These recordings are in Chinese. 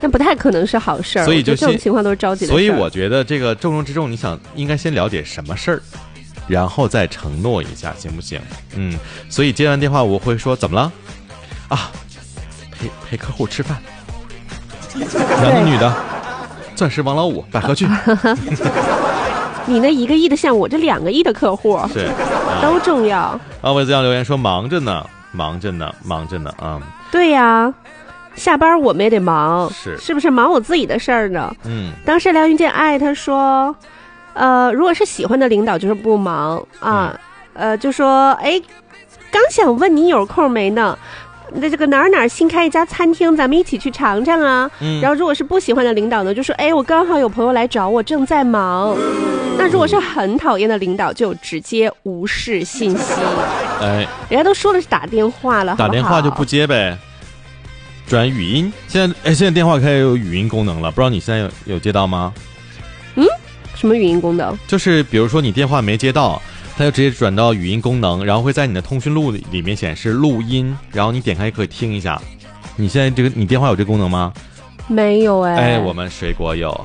那不太可能是好事儿， 所以就这种情况都是着急的事儿。 所以我觉得这个重中之重，你想应该先了解什么事儿，然后再承诺一下，行不行？所以接完电话我会说怎么了啊？陪客户吃饭，男的女的，钻石王老五，百合去。 你那1个亿的项目，我这2个亿的客户是、 都重要啊。我这样留言说忙着呢啊。 对呀。下班我们也得忙，是不是忙我自己的事儿呢？当时梁云健爱他说，如果是喜欢的领导就是不忙啊，就说刚想问你有空没呢？那这个哪儿新开一家餐厅，咱们一起去尝尝啊。然后如果是不喜欢的领导呢，就说我刚好有朋友来找我，正在忙。那如果是很讨厌的领导，就直接无视信息。人家都说的是打电话了， 打电话就不接呗。转语音，现在电话开始有语音功能了，不知道你现在有接到吗？ 什么语音功能？ 就是比如说你电话没接到，它就直接转到语音功能，然后会在你的通讯录里面显示录音，然后你点开可以听一下。你现在你电话有这功能吗？ 没有我们水果有。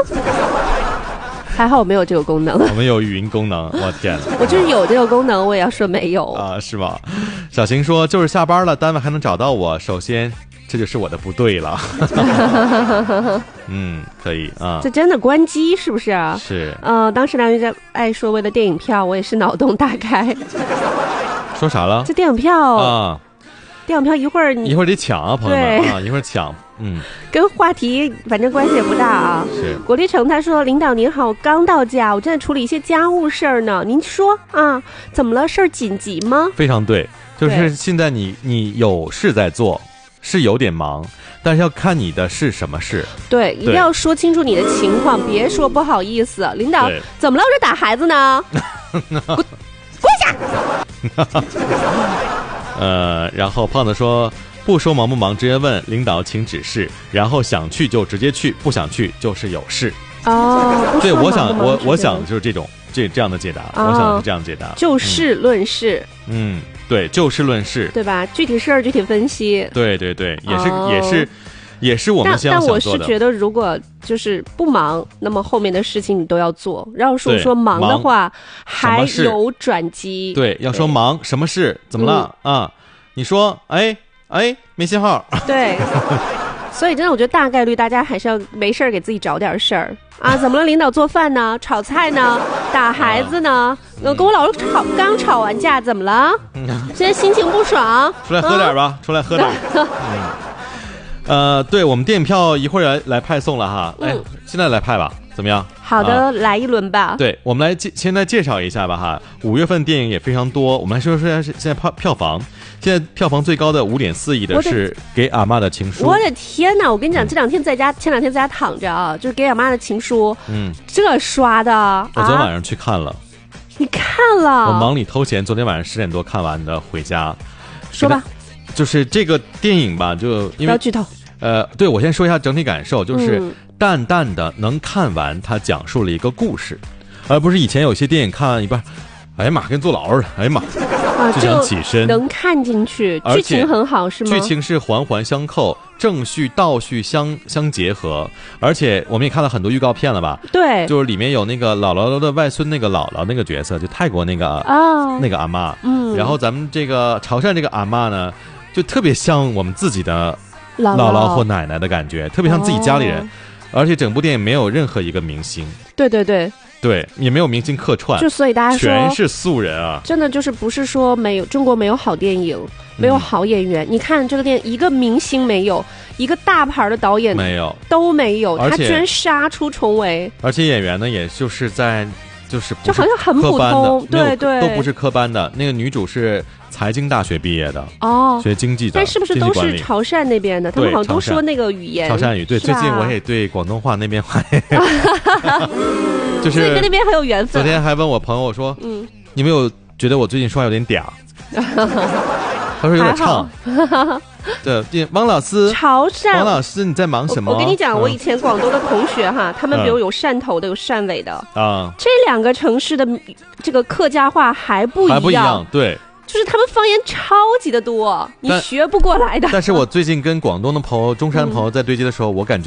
还好我没有这个功能。 我们有语音功能，我天哪！ 我就是有这个功能，我也要说没有啊，是吗？小晴说就是下班了，单位还能找到我，首先这就是我的不对了。可以啊。 这真的关机是不是啊？ 是。 当时梁云在爱说为了电影票，我也是脑洞大开。 说啥了？ 这电影票啊， 电影票一会儿得抢啊，朋友们啊，一会儿抢。 跟话题反正关系也不大啊。 是。 果立成他说：“领导您好，刚到家，我正在处理一些家务事儿呢。您说啊，怎么了？事儿紧急吗？” 非常对，就是现在你有事在做，是有点忙，但是要看你的是什么事。 对，一定要说清楚你的情况，别说不好意思。领导怎么了？我这打孩子呢？跪下。 然后胖子说。不说忙不忙，直接问领导请指示，然后想去就直接去，不想去就是有事。对，我想就是这样的解答，我想是这样解答， 就事论事。 对，就事论事， 对吧？具体事儿具体分析。 对，也是我们想做的。 但我是觉得，如果就是不忙，那么后面的事情你都要做。要是说忙的话，还有转机。 对，要说忙什么事，怎么了啊？你说，没信号。对， 所以真的，我觉得大概率大家还是要没事给自己找点事儿啊。怎么了？领导做饭呢？炒菜呢？打孩子呢？跟我老公刚吵完架，怎么了？现在心情不爽， 出来喝点吧，出来喝点。对，我们电影票一会儿来派送了哈，现在来派吧，怎么样？ 好的，来一轮吧。 对，我们先来介绍一下吧哈。5月份电影也非常多，我们来说一下现在票房。现在票房最高的5.4亿的是《给阿嬷的情书》。 我的天哪！我跟你讲，前两天在家躺着啊，就是《给阿嬷的情书》。这刷的。 我昨天晚上去看了。 你看了？ 我忙里偷闲，昨天晚上10点多看完的，回家。 说吧。 就是这个电影吧，就因为不要剧透。 对，我先说一下整体感受，就是淡淡的能看完，它讲述了一个故事，而不是以前有些电影看完一半，哎呀妈，跟坐牢似的，哎呀妈。就想起身， 能看进去，剧情很好是吗？ 剧情是环环相扣，正序倒序相结合，而且我们也看了很多预告片了吧？ 对， 就是里面有那个姥姥的外孙那个姥姥那个角色，就泰国那个那个阿嬷，然后咱们这个潮汕这个阿嬷呢，就特别像我们自己的姥姥或奶奶的感觉，特别像自己家里人，而且整部电影没有任何一个明星。对，也没有明星客串， 就所以大家说全是素人啊！ 真的就是不是说中国没有好电影，没有好演员。你看这个电影，一个明星没有，一个大牌的导演都没有，他居然杀出重围。 而且演员呢，也就是在就好像很普通，对， 都不是科班的。那个女主是财经大学毕业的学经济的， 但是不是都是潮汕那边的？他们好像都说那个语言， 潮汕语。对，最近我也对广东话那边话。就是跟那边很有缘分。 昨天还问我朋友说，你没有觉得我最近说话有点嗲？他说有点唱。对，汪老师， 潮汕， 汪老师你在忙什么？ 我跟你讲，我以前广东的同学哈，他们比如有汕头的，有汕尾的啊，这2个城市的这个客家话还不一样。 对。 就是他们方言超级的多，你学不过来的。 但是我最近跟广东的朋友、中山的朋友在对接的时候，我感觉